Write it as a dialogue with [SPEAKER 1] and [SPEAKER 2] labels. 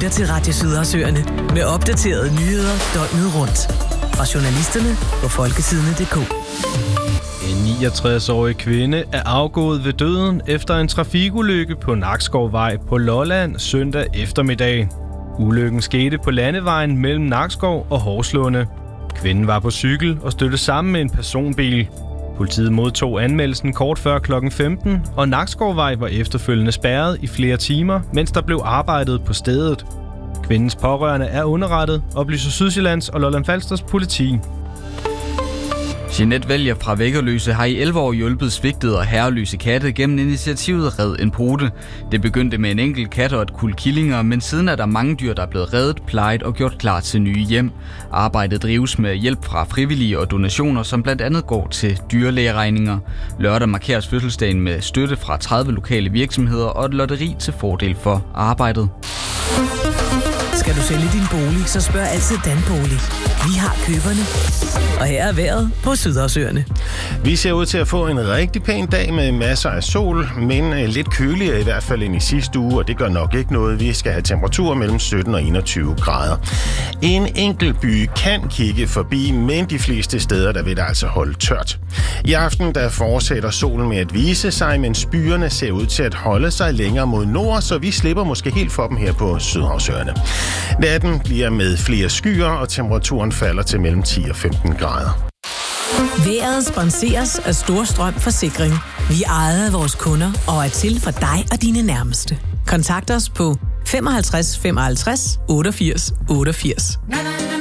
[SPEAKER 1] lytter til Radio Sydhavsøerne med opdaterede nyheder døgnet rundt. Fra journalisterne på folketidene.dk.
[SPEAKER 2] En 69-årig kvinde er afgået ved døden efter en trafikulykke på Nakskovvej på Lolland søndag eftermiddag. Ulykken skete på landevejen mellem Nakskov og Horslunde. Kvinden var på cykel og stødte sammen med en personbil. Politiet modtog anmeldelsen kort før kl. 15, og Nakskovvej var efterfølgende spærret i flere timer, mens der blev arbejdet på stedet. Kvindens pårørende er underrettet, oplyser Sydsjællands og Lolland-Falsters politi.
[SPEAKER 3] Jeanette Vælger fra Væggerløse har i 11 år hjulpet svigtede og herreløse katte gennem initiativet Red en Pote. Det begyndte med en enkelt kat og et kuld killinger, men siden er der mange dyr, der er blevet reddet, plejet og gjort klar til nye hjem. Arbejdet drives med hjælp fra frivillige og donationer, som blandt andet går til dyrlægeregninger. Lørdag markeres fødselsdagen med støtte fra 30 lokale virksomheder og et lotteri til fordel for arbejdet.
[SPEAKER 1] Skal du sælge din bolig, så spørg altid Danbolig. Vi har køberne. Og her er vejret på Sydhavsøerne.
[SPEAKER 4] Vi ser ud til at få en rigtig pæn dag med masser af sol, men lidt køligere i hvert fald end i sidste uge, og det gør nok ikke noget. Vi skal have temperaturer mellem 17 og 21 grader. En enkelt by kan kigge forbi, men de fleste steder der vil det altså holde tørt. I aften der fortsætter solen med at vise sig, mens byerne ser ud til at holde sig længere mod nord, så vi slipper måske helt for dem her på Sydhavsøerne. Natten bliver med flere skyer, og temperaturen falder til mellem 10 og 15 grader.
[SPEAKER 1] Vejret sponseres af Storstrøm Forsikring. Vi ejer af vores kunder og er til for dig og dine nærmeste. Kontakt os på 55 55 88 88.